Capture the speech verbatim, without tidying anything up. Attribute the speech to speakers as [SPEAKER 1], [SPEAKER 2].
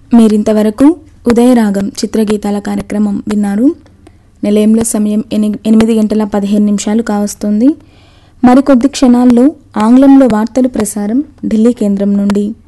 [SPEAKER 1] మీరింతవరకు ఉదయరాగం చిత్రగీతాల కార్యక్రమం విన్నారు. నిలయంలో సమయం ఎని- ఎనిమిది గంటల పదిహేను నిమిషాలు కావస్తుంది. మరికొద్ది క్షణాల్లో ఆంగ్లంలో వార్తలు ప్రసారం ఢిల్లీ కేంద్రం నుండి.